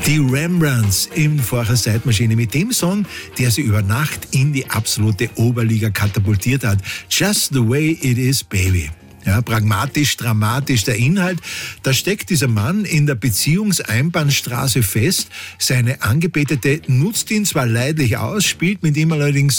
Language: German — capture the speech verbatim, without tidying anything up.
Die Rembrandts in Vorher Zeitmaschine mit dem Song, der sie über Nacht in die absolute Oberliga katapultiert hat. Just the way it is, baby. Ja, pragmatisch, dramatisch der Inhalt. Da steckt dieser Mann in der Beziehungseinbahnstraße fest. Seine Angebetete nutzt ihn zwar leidlich aus, spielt mit ihm allerdings